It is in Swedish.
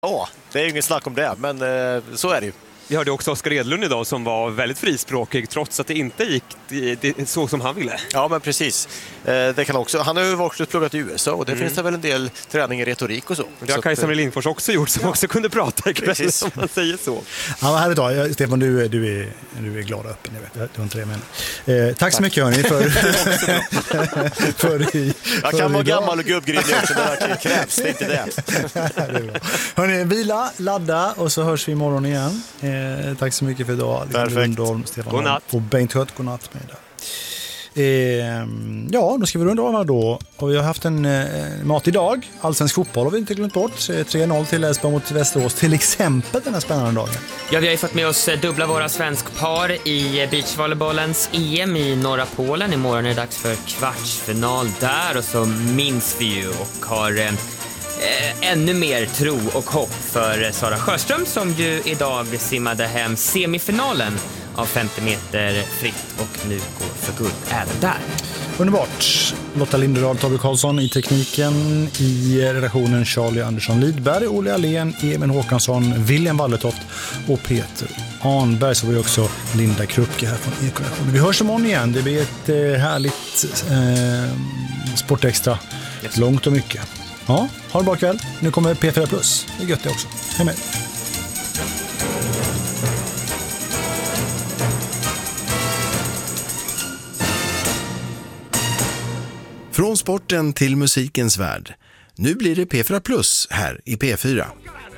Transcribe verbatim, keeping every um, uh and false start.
Ja, det är ju ingen snack om det, men eh, så är det ju. Vi hörde också Oskar Edlund idag som var väldigt frispråkig trots att det inte gick det, det, så som han ville. Ja, men precis. Eh, det kan också. Han har ju varit pluggat i U S A och det mm. finns det väl en del träning i retorik och så. Det har Kajsa Lindfors också gjort som ja. också kunde prata ikväll om man säger så. Ja, härligt då. Stefan, du, du, är, du är glad och öppen. Jag vet. Det var inte det, men. Eh, tack, tack så mycket hörni för, för i, Jag för kan vara idag. gammal och gubbgrinig också, det verkligen krävs. Det är inte det. Det är bra. Hörni, vila, ladda och så hörs vi imorgon igen. Eh, tack så mycket för idag. Perfekt. Lundholm, Stefan godnatt. Och Bengt Hött, godnatt med dig. Eh, ja, då ska vi runda av här då. Och vi har haft en eh, mat idag. Allsvensk fotboll har vi inte glömt bort. tre noll till Elfsborg mot Västerås. Till exempel den här spännande dagen. Ja, vi har ju fått med oss dubbla våra svenskpar i beachvolleybollens E M i norra Polen. Imorgon är det dags för kvartsfinal där. Och så minns vi ju och har eh, ännu mer tro och hopp för Sara Sjöström som ju idag simmade hem semifinalen av femtio meter fritt och nu går för guld även där. Underbart. Lotta Linderdahl, Tobbe Karlsson i tekniken, i redaktionen Charlie Andersson Lidberg, Olle Alén, Emil Håkansson, William Wallertott och Peter Arnberg. Så var det också Linda Krupke här från Ekoredaktionen. Vi hörs imorgon igen. Det blir ett eh, härligt eh, sportextra. Yes. Långt och mycket. Ja, ha det bra kväll. Nu kommer P fyra plus. Det är gött det också. Hej med. Från sporten till musikens värld. Nu blir det P fyra plus här i P fyra.